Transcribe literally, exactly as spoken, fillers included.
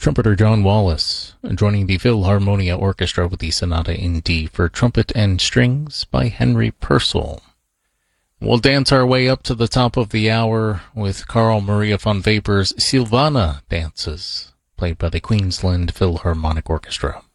Trumpeter John Wallace, joining the Philharmonia Orchestra with the Sonata in D for Trumpet and Strings by Henry Purcell. We'll dance our way up to the top of the hour with Carl Maria von Weber's Silvana Dances, played by the Queensland Philharmonic Orchestra.